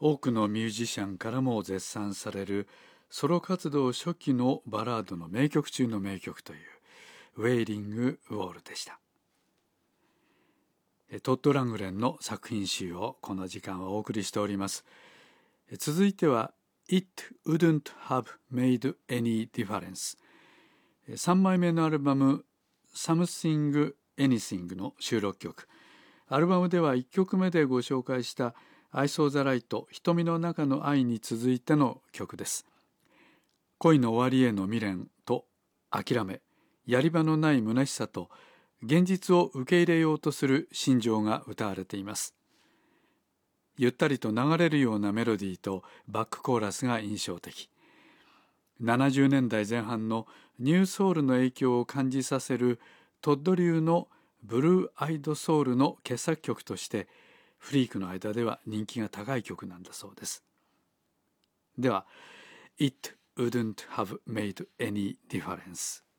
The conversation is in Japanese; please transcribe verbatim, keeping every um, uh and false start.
多くのミュージシャンからも絶賛されるソロ活動初期のバラードの名曲中の名曲というウェイリング・ウォールでした。トッド・ラングレンの作品集をこの時間はお送りしております。続いては It Wouldn't Have Made Any Difference、 さんまいめのアルバム Something Anything の収録曲。アルバムではいっきょくめでご紹介したI Saw the Light、 瞳の中の愛に続いての曲です。恋の終わりへの未練と諦め、やり場のない虚しさと現実を受け入れようとする心情が歌われています。ゆったりと流れるようなメロディーとバックコーラスが印象的。ななじゅうねんだいぜん半のニューソウルの影響を感じさせるトッド流のブルーアイドソウルの傑作曲としてフリークの間では人気が高い曲なんだそうです。では It Wouldn't Have Made Any Difference。